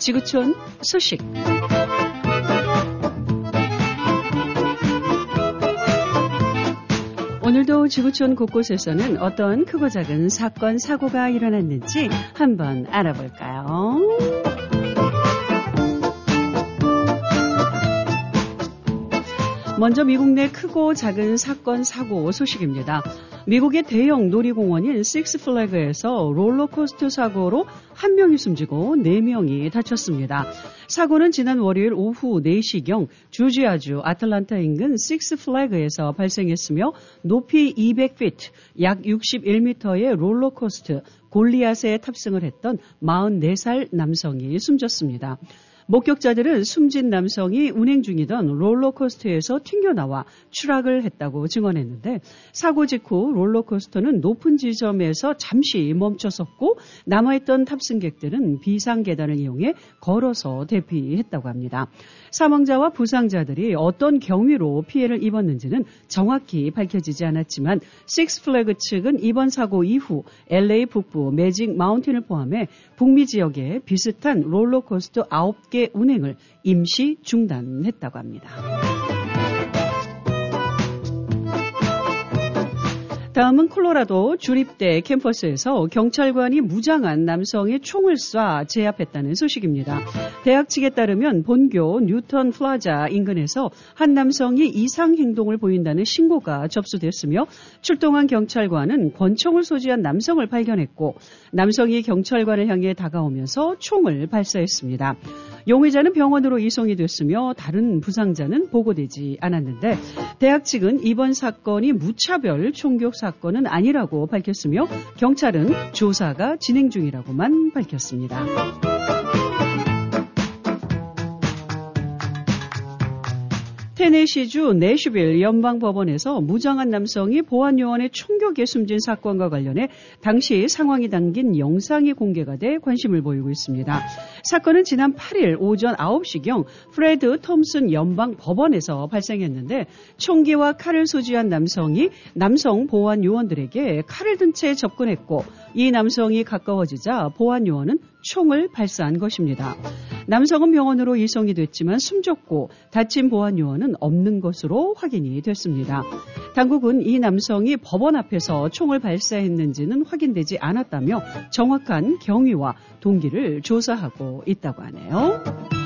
지구촌 소식. 오늘도 지구촌 곳곳에서는 어떤 크고 작은 사건, 사고가 일어났는지 한번 알아볼까요? 먼저 미국 내 크고 작은 사건, 사고 소식입니다. 미국의 대형 놀이공원인 식스플래그에서 롤러코스터 사고로 1명이 숨지고 4명이 다쳤습니다. 사고는 지난 월요일 오후 4시경 조지아주 아틀란타 인근 식스플래그에서 발생했으며 높이 200피트, 약 61m의 롤러코스터 골리앗에 탑승을 했던 44살 남성이 숨졌습니다. 목격자들은 숨진 남성이 운행 중이던 롤러코스터에서 튕겨나와 추락을 했다고 증언했는데 사고 직후 롤러코스터는 높은 지점에서 잠시 멈춰섰고 남아있던 탑승객들은 비상계단을 이용해 걸어서 대피했다고 합니다. 사망자와 부상자들이 어떤 경위로 피해를 입었는지는 정확히 밝혀지지 않았지만 식스플래그 측은 이번 사고 이후 LA 북부 매직 마운틴을 포함해 북미 지역에 비슷한 롤러코스터 9개 운행을 임시 중단했다고 합니다. 다음은 콜로라도 주립대 캠퍼스에서 경찰관이 무장한 남성의 총을 쏴 제압했다는 소식입니다. 대학 측에 따르면 본교 뉴턴 플라자 인근에서 한 남성이 이상 행동을 보인다는 신고가 접수됐으며 출동한 경찰관은 권총을 소지한 남성을 발견했고 남성이 경찰관을 향해 다가오면서 총을 발사했습니다. 용의자는 병원으로 이송이 됐으며 다른 부상자는 보고되지 않았는데 대학 측은 이번 사건이 무차별 총격 사건은 아니라고 밝혔으며 경찰은 조사가 진행 중이라고만 밝혔습니다. 테네시주 내슈빌 연방법원에서 무장한 남성이 보안요원의 총격에 숨진 사건과 관련해 당시 상황이 담긴 영상이 공개가 돼 관심을 보이고 있습니다. 사건은 지난 8일 오전 9시경 프레드 톰슨 연방법원에서 발생했는데 총기와 칼을 소지한 남성이 남성 보안요원들에게 칼을 든 채 접근했고 이 남성이 가까워지자 보안요원은 총을 발사한 것입니다. 남성은 병원으로 이송이 됐지만 숨졌고 다친 보안요원은 없는 것으로 확인이 됐습니다. 당국은 이 남성이 법원 앞에서 총을 발사했는지는 확인되지 않았다며 정확한 경위와 동기를 조사하고 있다고 하네요.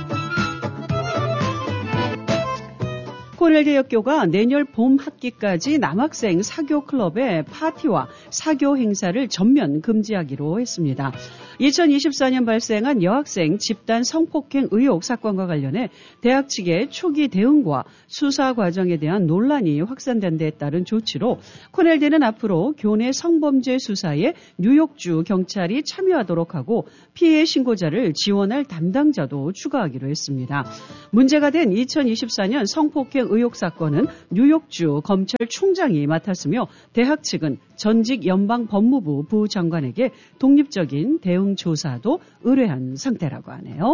코넬대학교가 내년 봄 학기까지 남학생 사교 클럽의 파티와 사교 행사를 전면 금지하기로 했습니다. 2024년 발생한 여학생 집단 성폭행 의혹 사건과 관련해 대학 측의 초기 대응과 수사 과정에 대한 논란이 확산된 데에 따른 조치로 코넬대는 앞으로 교내 성범죄 수사에 뉴욕주 경찰이 참여하도록 하고 피해 신고자를 지원할 담당자도 추가하기로 했습니다. 문제가 된 2024년 성폭행 의혹 사건은 뉴욕주 검찰총장이 맡았으며 대학 측은 전직 연방법무부 부장관에게 독립적인 대응 조사도 의뢰한 상태라고 하네요.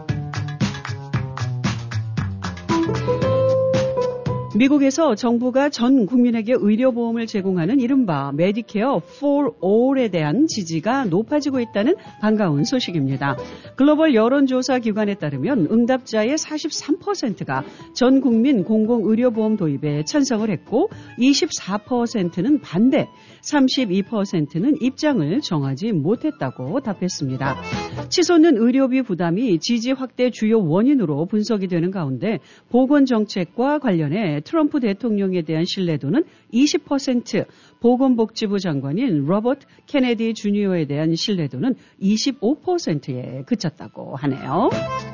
미국에서 정부가 전 국민에게 의료보험을 제공하는 이른바 메디케어 for all에 대한 지지가 높아지고 있다는 반가운 소식입니다. 글로벌 여론조사 기관에 따르면 응답자의 43%가 전 국민 공공의료보험 도입에 찬성을 했고 24%는 반대, 32%는 입장을 정하지 못했다고 답했습니다. 치솟는 의료비 부담이 지지 확대 주요 원인으로 분석이 되는 가운데 보건정책과 관련해 트럼프 대통령에 대한 신뢰도는 20%, 보건복지부 장관인 로버트 케네디 주니어에 대한 신뢰도는 25%에 그쳤다고 하네요.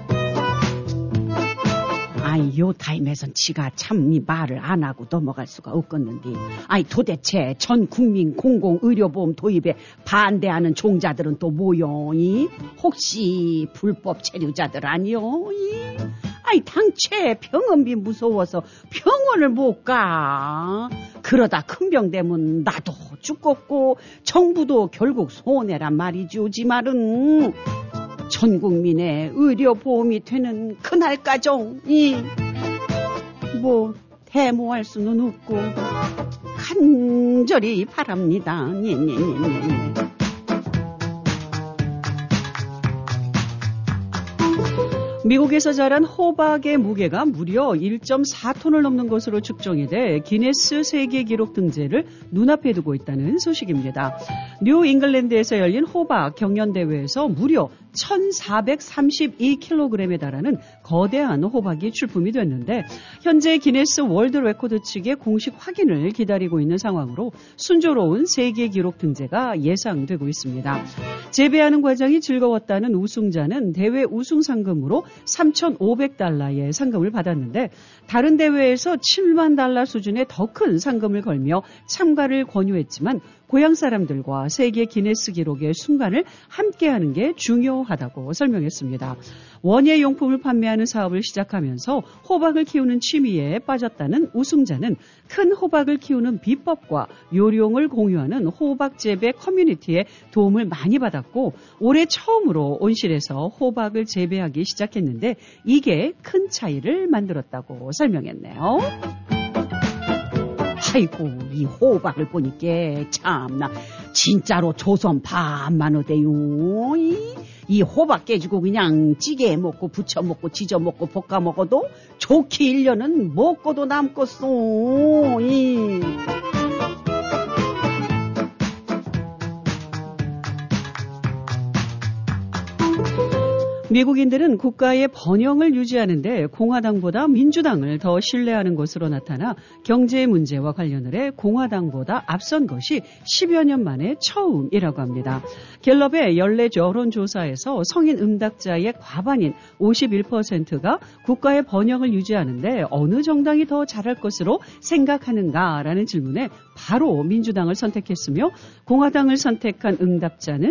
아이, 요 타임에선 지가 참 이 말을 안 하고 넘어갈 수가 없겠는데. 아이, 도대체 전 국민 공공의료보험 도입에 반대하는 종자들은 또 뭐요? 혹시 불법 체류자들 아니요? 아이, 당최 병원비 무서워서 병원을 못 가. 그러다 큰 병 되면 나도 죽겠고 정부도 결국 손해란 말이죠. 지 말은 전 국민의 의료보험이 되는 그날까지 뭐 대모할 수는 없고 간절히 바랍니다. 예. 미국에서 자란 호박의 무게가 무려 1.4톤을 넘는 것으로 측정이 돼 기네스 세계 기록 등재를 눈앞에 두고 있다는 소식입니다. 뉴 잉글랜드에서 열린 호박 경연대회에서 무려 1,432kg에 달하는 거대한 호박이 출품이 됐는데 현재 기네스 월드 레코드 측의 공식 확인을 기다리고 있는 상황으로 순조로운 세계 기록 등재가 예상되고 있습니다. 재배하는 과정이 즐거웠다는 우승자는 대회 우승 상금으로 $3,500의 상금을 받았는데 다른 대회에서 $70,000 수준의 더 큰 상금을 걸며 참가를 권유했지만 고향 사람들과 세계 기네스 기록의 순간을 함께하는 게 중요하다고 설명했습니다. 원예 용품을 판매하는 사업을 시작하면서 호박을 키우는 취미에 빠졌다는 우승자는 큰 호박을 키우는 비법과 요령을 공유하는 호박 재배 커뮤니티에 도움을 많이 받았고 올해 처음으로 온실에서 호박을 재배하기 시작했는데 이게 큰 차이를 만들었다고 설명했네요. 아이고 이 호박을 보니까 참나 진짜로 조선 반만 어때요. 이 호박 깨지고 그냥 찌개 먹고 부쳐 먹고 지져 먹고 볶아 먹어도 좋게 1년은 먹고도 남겠어. 미국인들은 국가의 번영을 유지하는데 공화당보다 민주당을 더 신뢰하는 것으로 나타나 경제 문제와 관련을 해 공화당보다 앞선 것이 10여 년 만에 처음이라고 합니다. 갤럽의 연례 여론조사에서 성인 응답자의 과반인 51%가 국가의 번영을 유지하는데 어느 정당이 더 잘할 것으로 생각하는가라는 질문에 바로 민주당을 선택했으며 공화당을 선택한 응답자는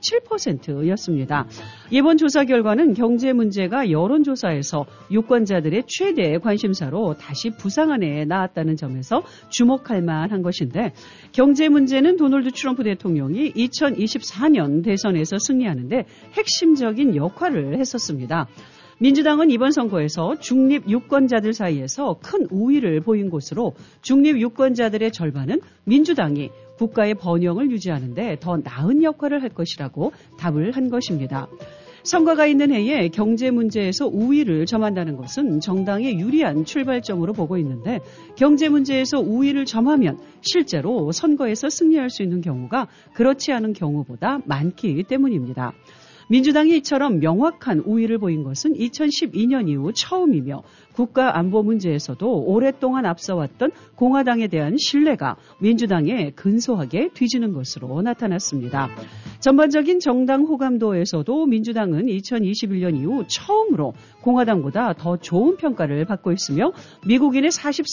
37%였습니다. 이번 조사 결과는 경제 문제가 여론조사에서 유권자들의 최대 관심사로 다시 부상안에 나왔다는 점에서 주목할 만한 것인데 경제 문제는 도널드 트럼프 대통령이 2024년 대선에서 승리하는데 핵심적인 역할을 했었습니다. 민주당은 이번 선거에서 중립 유권자들 사이에서 큰 우위를 보인 것으로 중립 유권자들의 절반은 민주당이 국가의 번영을 유지하는데 더 나은 역할을 할 것이라고 답을 한 것입니다. 선거가 있는 해에 경제 문제에서 우위를 점한다는 것은 정당에 유리한 출발점으로 보고 있는데 경제 문제에서 우위를 점하면 실제로 선거에서 승리할 수 있는 경우가 그렇지 않은 경우보다 많기 때문입니다. 민주당이 이처럼 명확한 우위를 보인 것은 2012년 이후 처음이며 국가 안보 문제에서도 오랫동안 앞서왔던 공화당에 대한 신뢰가 민주당에 근소하게 뒤지는 것으로 나타났습니다. 전반적인 정당 호감도에서도 민주당은 2021년 이후 처음으로 공화당보다 더 좋은 평가를 받고 있으며 미국인의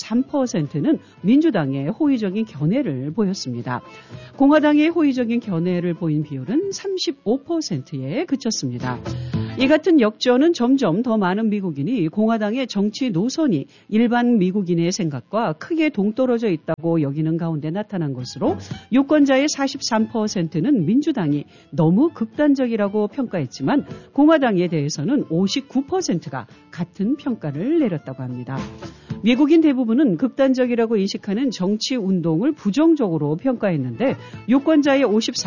43%는 민주당의 호의적인 견해를 보였습니다. 공화당의 호의적인 견해를 보인 비율은 35%에 그쳤습니다. 이 같은 역전은 점점 더 많은 미국인이 공화당의 정치 노선이 일반 미국인의 생각과 크게 동떨어져 있다고 여기는 가운데 나타난 것으로 유권자의 43%는 민주당이 너무 극단적이라고 평가했지만 공화당에 대해서는 59%가 같은 평가를 내렸다고 합니다. 미국인 대부분은 극단적이라고 인식하는 정치 운동을 부정적으로 평가했는데 유권자의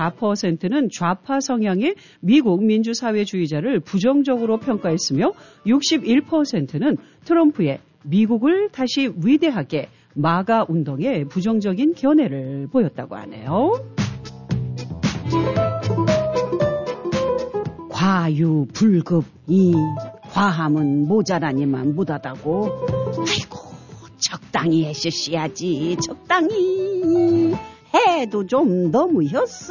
54%는 좌파 성향의 미국 민주사회주의자를 부정적으로 평가했으며 61%는 트럼프의 미국을 다시 위대하게 마가 운동에 부정적인 견해를 보였다고 하네요. 과유불급이 과함은 모자라니만 못하다고. 아이고 적당히 해주셔야지. 적당히 해도 좀 너무였어.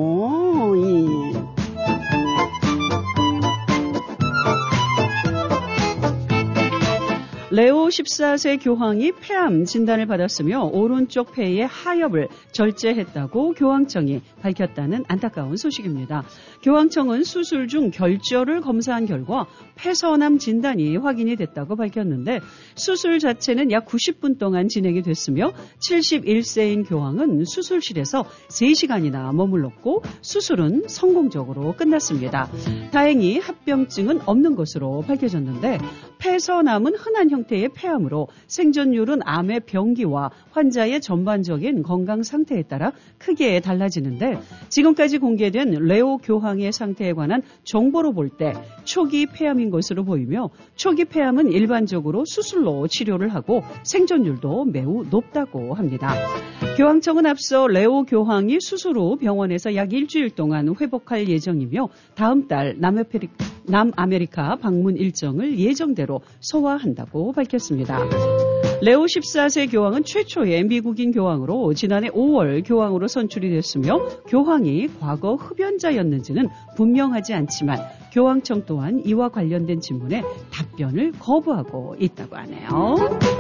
레오 14세 교황이 폐암 진단을 받았으며 오른쪽 폐의 하엽을 절제했다고 교황청이 밝혔다는 안타까운 소식입니다. 교황청은 수술 중 결절을 검사한 결과 폐선암 진단이 확인이 됐다고 밝혔는데 수술 자체는 약 90분 동안 진행이 됐으며 71세인 교황은 수술실에서 3시간이나 머물렀고 수술은 성공적으로 끝났습니다. 다행히 합병증은 없는 것으로 밝혀졌는데 폐에서 남은 흔한 형태의 폐암으로 생존율은 암의 병기와 환자의 전반적인 건강 상태에 따라 크게 달라지는데 지금까지 공개된 레오 교황의 상태에 관한 정보로 볼 때 초기 폐암인 것으로 보이며 초기 폐암은 일반적으로 수술로 치료를 하고 생존율도 매우 높다고 합니다. 교황청은 앞서 레오 교황이 수술 후 병원에서 약 일주일 동안 회복할 예정이며 다음 달 남아메리카 방문 일정을 예정대로 소화한다고 밝혔습니다. 레오 14세 교황은 최초의 미국인 교황으로 지난해 5월 교황으로 선출이 됐으며 교황이 과거 흡연자였는지는 분명하지 않지만 교황청 또한 이와 관련된 질문에 답변을 거부하고 있다고 하네요.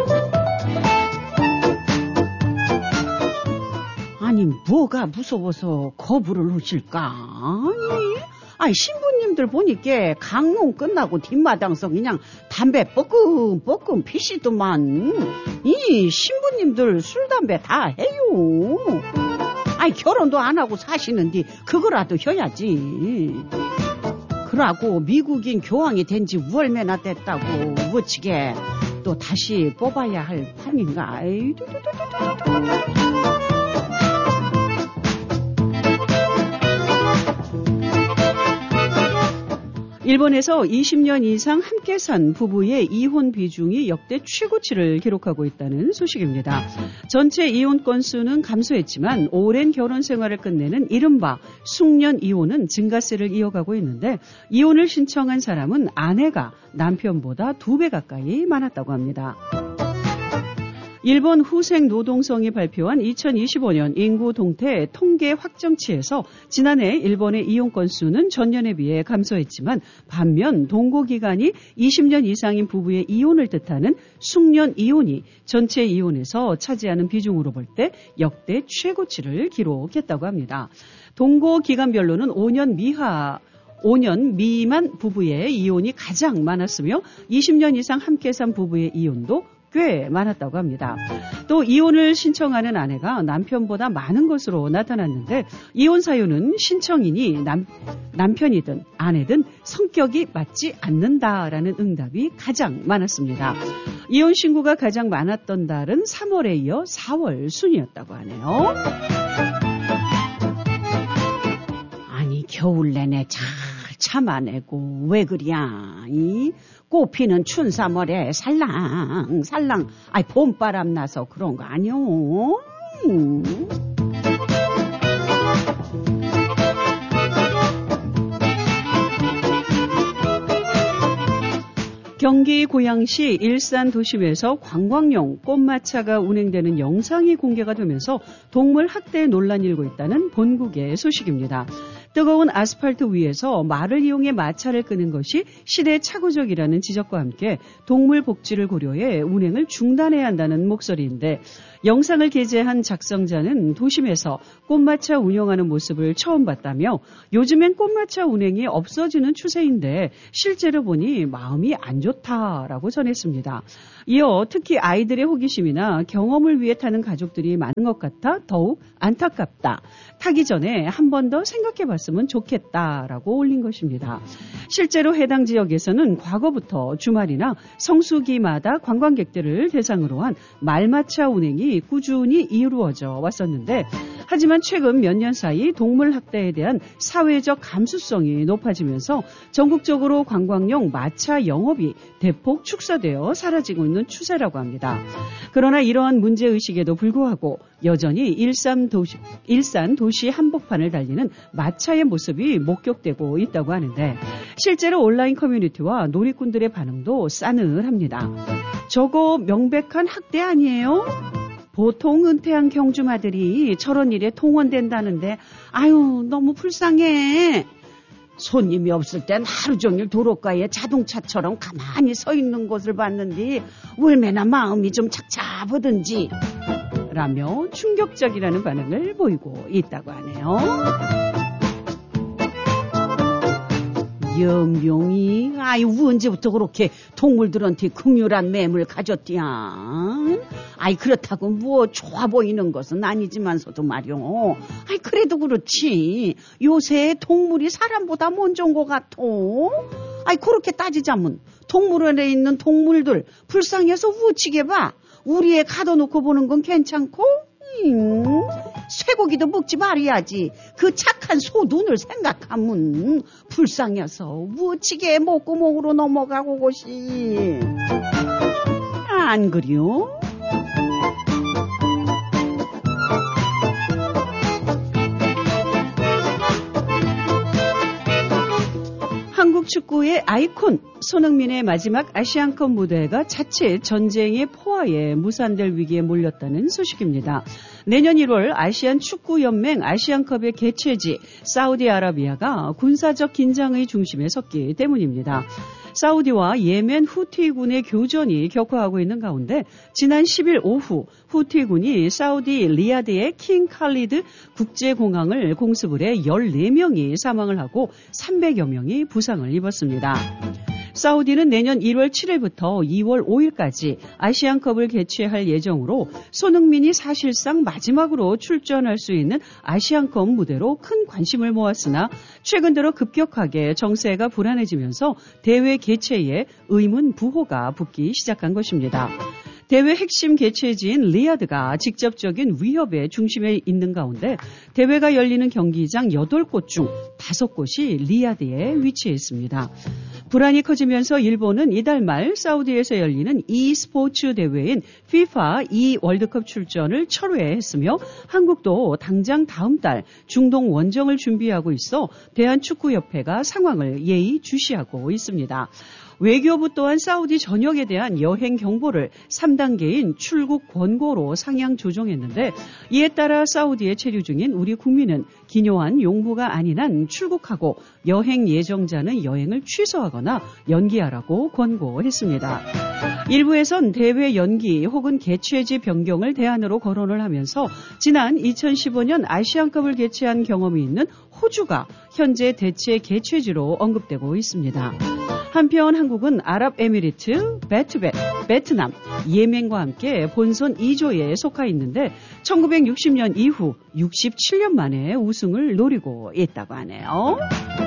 아니 뭐가 무서워서 거부를 하실까? 아니 신부님들 보니까 강론 끝나고 뒷마당서 그냥 담배 뻐끔뻐끔 피시더만. 이 신부님들 술 담배 다 해요. 아니 결혼도 안 하고 사시는데 그거라도 해야지. 그러고 미국인 교황이 된 지 우월매나 됐다고 어찌게 또 다시 뽑아야 할 판인가. 일본에서 20년 이상 함께 산 부부의 이혼 비중이 역대 최고치를 기록하고 있다는 소식입니다. 전체 이혼 건수는 감소했지만 오랜 결혼 생활을 끝내는 이른바 숙련 이혼은 증가세를 이어가고 있는데 이혼을 신청한 사람은 아내가 남편보다 2배 가까이 많았다고 합니다. 일본 후생노동성이 발표한 2025년 인구 동태 통계 확정치에서 지난해 일본의 이혼 건수는 전년에 비해 감소했지만 반면 동거기간이 20년 이상인 부부의 이혼을 뜻하는 숙련 이혼이 전체 이혼에서 차지하는 비중으로 볼 때 역대 최고치를 기록했다고 합니다. 동거기간별로는 5년 미만 부부의 이혼이 가장 많았으며 20년 이상 함께 산 부부의 이혼도 꽤 많았다고 합니다. 또 이혼을 신청하는 아내가 남편보다 많은 것으로 나타났는데 이혼 사유는 신청인이 남편이든 아내든 성격이 맞지 않는다라는 응답이 가장 많았습니다. 이혼 신고가 가장 많았던 달은 3월에 이어 4월 순이었다고 하네요. 아니 겨울 내내 잘 참아내고 왜 그랴? 꽃피는 춘삼월에 살랑살랑 봄바람 나서 그런 거 아니오? 경기 고양시 일산 도심에서 관광용 꽃마차가 운행되는 영상이 공개가 되면서 동물 학대 논란이 일고 있다는 본국의 소식입니다. 뜨거운 아스팔트 위에서 말을 이용해 마차를 끄는 것이 시대착오적이라는 지적과 함께 동물 복지를 고려해 운행을 중단해야 한다는 목소리인데 영상을 게재한 작성자는 도심에서 꽃마차 운영하는 모습을 처음 봤다며 요즘엔 꽃마차 운행이 없어지는 추세인데 실제로 보니 마음이 안 좋다라고 전했습니다. 이어 특히 아이들의 호기심이나 경험을 위해 타는 가족들이 많은 것 같아 더욱 안타깝다. 타기 전에 한 번 더 생각해봤으면 좋겠다라고 올린 것입니다. 실제로 해당 지역에서는 과거부터 주말이나 성수기마다 관광객들을 대상으로 한 말마차 운행이 꾸준히 이루어져 왔었는데 하지만 최근 몇 년 사이 동물 학대에 대한 사회적 감수성이 높아지면서 전국적으로 관광용 마차 영업이 대폭 축소되어 사라지고 있는 추세라고 합니다. 그러나 이러한 문제의식에도 불구하고 여전히 일산 도시 한복판을 달리는 마차의 모습이 목격되고 있다고 하는데 실제로 온라인 커뮤니티와 놀이꾼들의 반응도 싸늘합니다. 저거 명백한 학대 아니에요? 보통 은퇴한 경주마들이 저런 일에 통원된다는데 아유 너무 불쌍해. 손님이 없을 땐 하루 종일 도로가에 자동차처럼 가만히 서 있는 것을 봤는데 얼마나 마음이 좀 착잡하든지 라며 충격적이라는 반응을 보이고 있다고 하네요. 연명이 아이 언제부터 그렇게 동물들한테 긍휼한 맴을 가졌디야. 아이 그렇다고 뭐 좋아 보이는 것은 아니지만서도 말이오. 아이 그래도 그렇지 요새 동물이 사람보다 먼저인 것 같어. 아이 그렇게 따지자면 동물원에 있는 동물들 불쌍해서 우치게 봐. 우리 애 가둬놓고 보는 건 괜찮고? 쇠고기도 먹지 말아야지. 그 착한 소 눈을 생각하면 불쌍해서 우치게 목구멍으로 넘어가고 곳이. 안 그래요? 한국 축구의 아이콘 손흥민의 마지막 아시안컵 무대가 자칫 전쟁의 포화에 무산될 위기에 몰렸다는 소식입니다. 내년 1월 아시안 축구연맹 아시안컵의 개최지 사우디아라비아가 군사적 긴장의 중심에 섰기 때문입니다. 사우디와 예멘 후티군의 교전이 격화하고 있는 가운데 지난 10일 오후 후티군이 사우디 리야드의 킹 칼리드 국제공항을 공습을 해 14명이 사망을 하고 300여 명이 부상을 입었습니다. 사우디는 내년 1월 7일부터 2월 5일까지 아시안컵을 개최할 예정으로 손흥민이 사실상 마지막으로 출전할 수 있는 아시안컵 무대로 큰 관심을 모았으나 최근 들어 급격하게 정세가 불안해지면서 대회 개최에 의문부호가 붙기 시작한 것입니다. 대회 핵심 개최지인 리야드가 직접적인 위협의 중심에 있는 가운데 대회가 열리는 경기장 8곳 중 5곳이 리야드에 위치해 있습니다. 불안이 커지면서 일본은 이달 말 사우디에서 열리는 e스포츠 대회인 FIFA 월드컵 출전을 철회했으며 한국도 당장 다음 달 중동 원정을 준비하고 있어 대한축구협회가 상황을 예의주시하고 있습니다. 외교부 또한 사우디 전역에 대한 여행 경보를 3단계인 출국 권고로 상향 조정했는데 이에 따라 사우디에 체류 중인 우리 국민은 기묘한 용무가 아닌 한 출국하고 여행 예정자는 여행을 취소하거나 연기하라고 권고했습니다. 일부에선 대회 연기 혹은 개최지 변경을 대안으로 거론을 하면서 지난 2015년 아시안컵을 개최한 경험이 있는 호주가 현재 대체 개최지로 언급되고 있습니다. 한편 한국은 아랍에미리트, 베트남, 예멘과 함께 본선 2조에 속해 있는데 1960년 이후 67년 만에 우승을 노리고 있다고 하네요.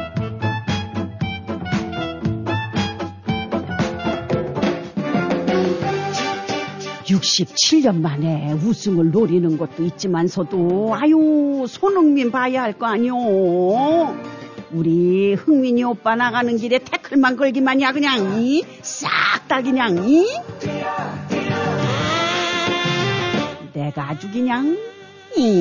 (67년) 만에 우승을 노리는 것도 있지만서도 아유 손흥민 봐야 할 거 아니오. 우리 흥민이 오빠 나가는 길에 태클만 걸기만이야 그냥 싹 다 그냥 내가 아주 그냥